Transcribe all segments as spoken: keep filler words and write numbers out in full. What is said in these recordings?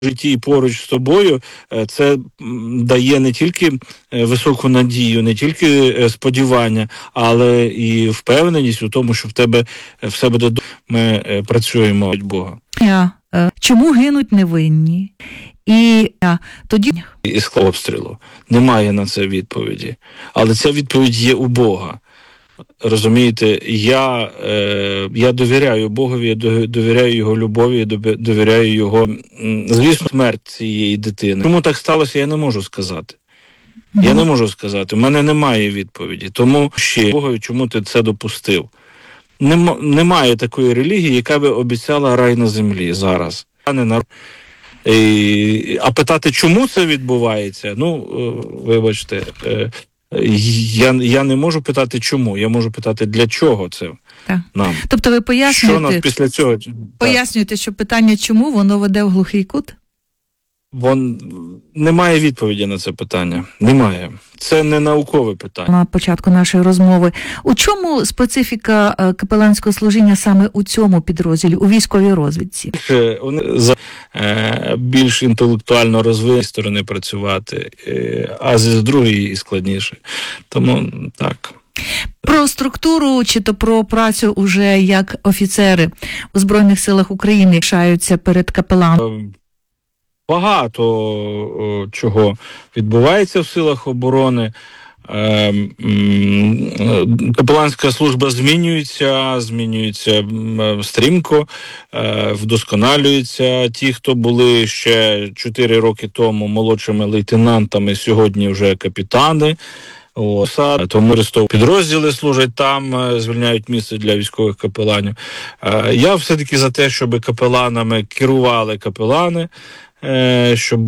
житті поруч з тобою, це дає не тільки високу надію, не тільки сподівання, але і впевненість у тому, що в тебе все буде добре. Ми працюємо від Бога. Чому гинуть невинні? І а, тоді... Із обстрілу. Немає на це відповіді. Але ця відповідь є у Бога. Розумієте, я, е, я довіряю Богові, я довіряю Його любові, я довіряю Його, звісно, смерть цієї дитини. Чому так сталося, я не можу сказати. Mm-hmm. Я не можу сказати. У мене немає відповіді. Тому ще, Богові, чому ти це допустив? Нем, немає такої релігії, яка би обіцяла рай на землі зараз. А не на... І, а питати, чому це відбувається? Ну, вибачте, я, я не можу питати, чому. Я можу питати, для чого це так. нам. Тобто ви пояснюєте, що нас після цього... пояснюєте, що питання чому, воно веде в глухий кут? Вон... Немає відповіді на це питання. Немає. Це не наукове питання. На початку нашої розмови. У чому специфіка капеланського служіння саме у цьому підрозділі, у військовій розвідці? Вони за е, більш інтелектуально розвинені сторони працювати, е, а з другої складніше. Тому так. Про структуру чи то про працю уже як офіцери у Збройних силах України рішаються перед капеланом? Багато о, чого відбувається в силах оборони. Е, капеланська служба змінюється, змінюється стрімко, е, вдосконалюється. Ті, хто були ще чотири роки тому молодшими лейтенантами, сьогодні вже капітани. О, тому підрозділи служать там, звільняють місце для військових капеланів. Е, я все-таки за те, щоб капеланами керували капелани, щоб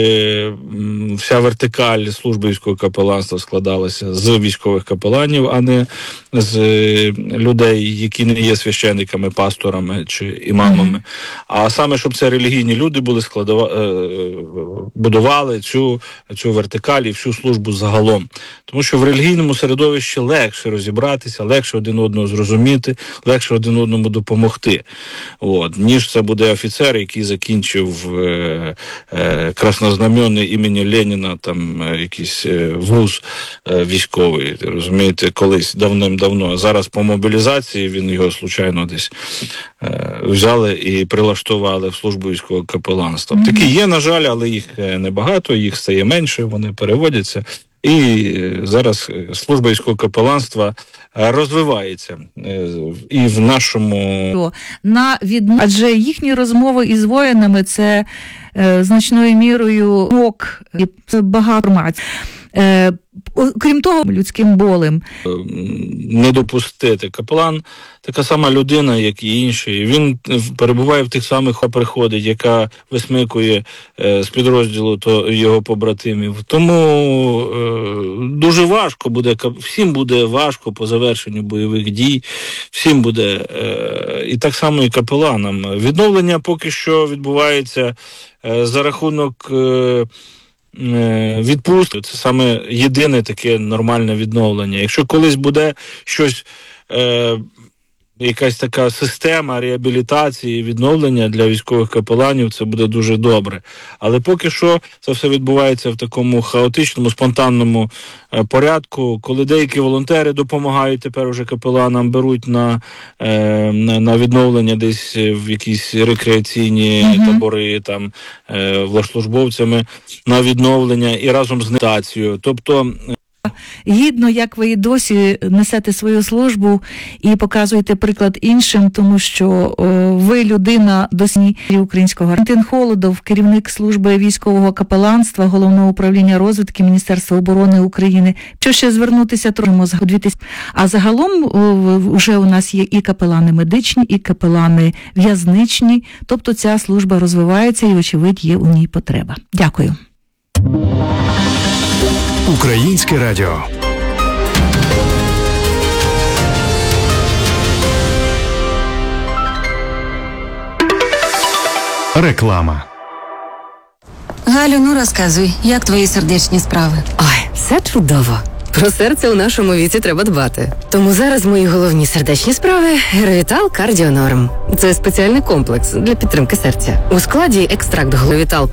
вся вертикаль служби військового капеланства складалася з військових капеланів, а не з людей, які не є священниками, пасторами чи імамами. Mm-hmm. А саме, щоб це релігійні люди були, складова... будували цю, цю вертикаль і всю службу загалом. Тому що в релігійному середовищі легше розібратися, легше один одного зрозуміти, легше один одному допомогти. От. Ніж це буде офіцер, який закінчив краснознаменний імені Леніна, там якийсь вуз військовий, розумієте, колись давним-давно. Зараз по мобілізації він його случайно десь взяли і прилаштували в службу військового капеланства. Mm-hmm. Такі є, на жаль, але їх небагато, їх стає менше, вони переводяться. І зараз служба військового капеланства розвивається і в нашому... На відно... Адже їхні розмови із воїнами – це е, значною мірою рок, і багато інформації. Е, крім того, людським болем. Не допустити. Капелан така сама людина, як і інші. Він перебуває в тих самих, приходить, яка висмикує е, з підрозділу то його побратимів. Тому е, дуже важко буде, всім буде важко по завершенню бойових дій, всім буде, е, і так само і капеланам. Відновлення поки що відбувається е, за рахунок е, відпустки. Це саме єдине таке нормальне відновлення. Якщо колись буде щось, е, якась така система реабілітації, відновлення для військових капеланів, це буде дуже добре. Але поки що це все відбувається в такому хаотичному, спонтанному е, порядку, коли деякі волонтери допомагають тепер уже капеланам, беруть на, е, на, на відновлення десь в якісь рекреаційні mm-hmm. табори, там, е, влаштслужбовцями на відновлення і разом з нетацією. Тобто... Гідно, як ви і досі несете свою службу і показуєте приклад іншим, тому що о, ви людина досі українського. Валентин Холодов, керівник служби військового капеланства Головного управління розвідки Міністерства оборони України. Що ще звернутися, трошимо за дві тисячі. А загалом о, вже у нас є і капелани медичні, і капелани в'язничні. Тобто ця служба розвивається і, очевидь, є у ній потреба. Дякую. Українське радіо. Реклама. Галю, ну розказуй, як твої сердечні справи? Ой, все чудово. Про серце у нашому віці треба дбати. Тому зараз мої головні сердечні справи – Геровітал Кардіонорм. Це спеціальний комплекс для підтримки серця. У складі екстракт Геровітал